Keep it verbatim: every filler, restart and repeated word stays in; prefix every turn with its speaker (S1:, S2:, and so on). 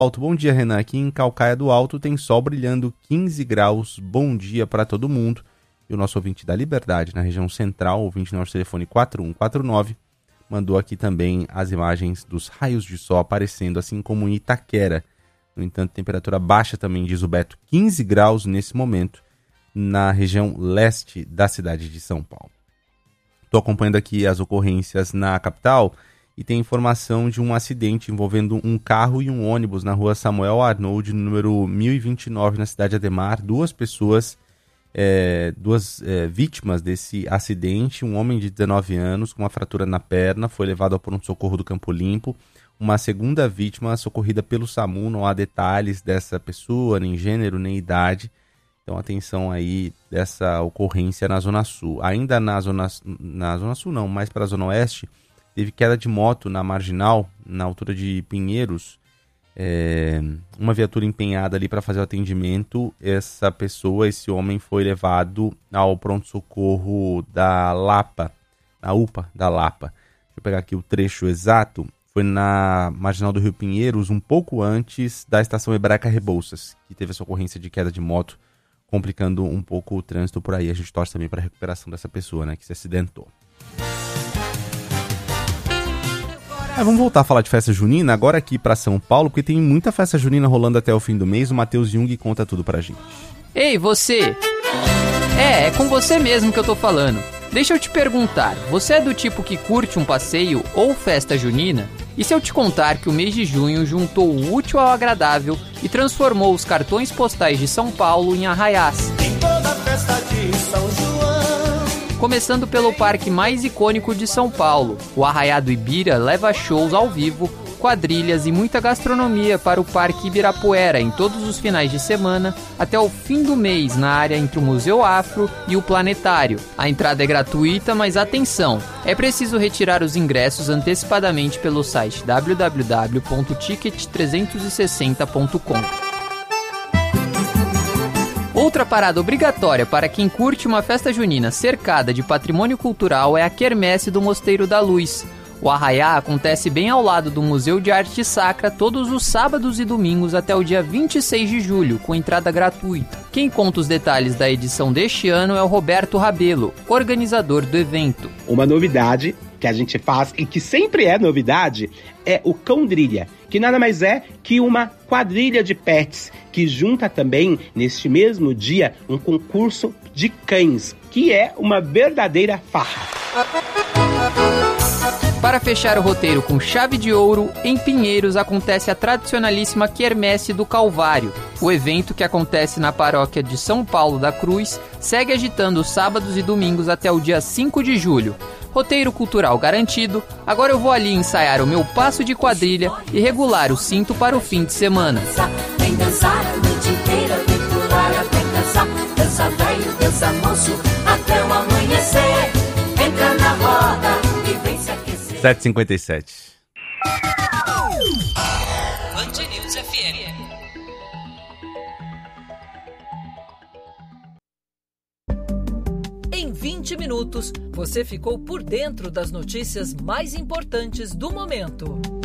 S1: Alto. Bom dia, Renan. Aqui em Calcaia do Alto tem sol brilhando, quinze graus. Bom dia para todo mundo. E o nosso ouvinte da Liberdade, na região central, ouvinte no nosso telefone quatro um quatro nove, mandou aqui também as imagens dos raios de sol aparecendo, assim como em Itaquera. No entanto, temperatura baixa também, diz o Beto, quinze graus nesse momento, na região leste da cidade de São Paulo. Estou acompanhando aqui as ocorrências na capital e tem informação de um acidente envolvendo um carro e um ônibus na rua Samuel Arnold, número mil e vinte e nove, na cidade de Ademar. Duas pessoas, é, duas é, vítimas desse acidente. Um homem de dezenove anos com uma fratura na perna foi levado ao pronto-socorro do Campo Limpo. Uma segunda vítima socorrida pelo SAMU. Não há detalhes dessa pessoa, nem gênero, nem idade. Então, atenção aí dessa ocorrência na Zona Sul. Ainda na Zona, na Zona Sul não, mais para a Zona Oeste, teve queda de moto na Marginal, na altura de Pinheiros. É, uma viatura empenhada ali para fazer o atendimento. Essa pessoa, esse homem, foi levado ao pronto-socorro da Lapa, na U P A da Lapa. Deixa eu pegar aqui o trecho exato. Foi na Marginal do Rio Pinheiros, um pouco antes da estação Hebraica Rebouças, que teve essa ocorrência de queda de moto, complicando um pouco o trânsito por aí. A gente torce também para a recuperação dessa pessoa, né, que se acidentou. É, vamos voltar a falar de festa junina, agora aqui para São Paulo, porque tem muita festa junina rolando até o fim do mês. O Matheus Jung conta tudo pra gente.
S2: Ei, você! É, é com você mesmo que eu tô falando. Deixa eu te perguntar, você é do tipo que curte um passeio ou festa junina? E se eu te contar que o mês de junho juntou o útil ao agradável e transformou os cartões postais de São Paulo em arraiás?
S3: Em toda a festa de São João.
S2: Começando pelo parque mais icônico de São Paulo, o Arraiá do Ibira leva shows ao vivo, quadrilhas e muita gastronomia para o Parque Ibirapuera em todos os finais de semana, até o fim do mês na área entre o Museu Afro e o Planetário. A entrada é gratuita, mas atenção, é preciso retirar os ingressos antecipadamente pelo site w w w ponto ticket trezentos e sessenta ponto com. Outra parada obrigatória para quem curte uma festa junina cercada de patrimônio cultural é a Quermesse do Mosteiro da Luz. O arraiá acontece bem ao lado do Museu de Arte Sacra todos os sábados e domingos até o dia vinte e seis de julho, com entrada gratuita. Quem conta os detalhes da edição deste ano é o Roberto Rabelo, organizador do evento.
S4: Uma novidade que a gente faz e que sempre é novidade é o Cãodrilha, que nada mais é que uma quadrilha de pets que junta também, neste mesmo dia, um concurso de cães, que é uma verdadeira farra.
S2: Para fechar o roteiro com chave de ouro, em Pinheiros acontece a tradicionalíssima Quermesse do Calvário. O evento, que acontece na paróquia de São Paulo da Cruz, segue agitando sábados e domingos até o dia cinco de julho. Roteiro cultural garantido, agora eu vou ali ensaiar o meu passo de quadrilha e regular o cinto para o fim de semana.
S3: Vem dançar a noite inteira, vem pular até cansar. Dança velho, dança moço, até o amanhecer. Entra na roda e vem se aquecer.
S1: sete e cinquenta e sete.
S5: Band News F M. Em vinte minutos, você ficou por dentro das notícias mais importantes do momento.